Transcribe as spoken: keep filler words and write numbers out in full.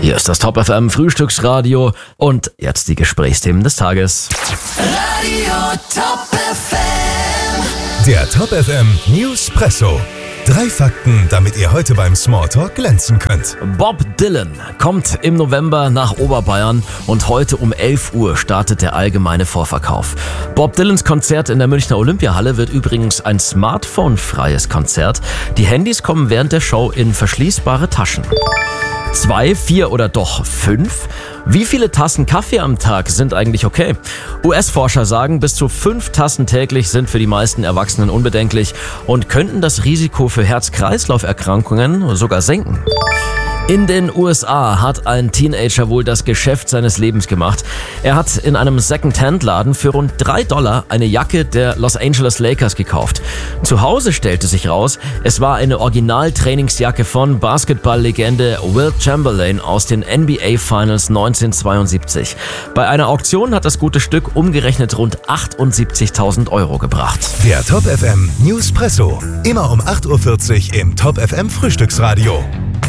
Hier ist das Top F M Frühstücksradio und jetzt die Gesprächsthemen des Tages. Radio Top F M. Der Top F M Newspresso. Drei Fakten, damit ihr heute beim Smalltalk glänzen könnt. Bob Dylan kommt im November nach Oberbayern und heute um elf Uhr startet der allgemeine Vorverkauf. Bob Dylans Konzert in der Münchner Olympiahalle wird übrigens ein smartphone-freies Konzert. Die Handys kommen während der Show in verschließbare Taschen. Zwei, vier oder doch fünf? Wie viele Tassen Kaffee am Tag sind eigentlich okay? U S-Forscher sagen, bis zu fünf Tassen täglich sind für die meisten Erwachsenen unbedenklich und könnten das Risiko für Herz-Kreislauf-Erkrankungen sogar senken. In den U S A hat ein Teenager wohl das Geschäft seines Lebens gemacht. Er hat in einem Second-Hand-Laden für rund drei Dollar eine Jacke der Los Angeles Lakers gekauft. Zu Hause stellte sich raus, es war eine Original-Trainingsjacke von Basketball-Legende Wilt Chamberlain aus den N B A Finals neunzehnhundertzweiundsiebzig. Bei einer Auktion hat das gute Stück umgerechnet rund achtundsiebzigtausend Euro gebracht. Der Top F M Newspresso. Immer um acht Uhr vierzig im Top F M Frühstücksradio.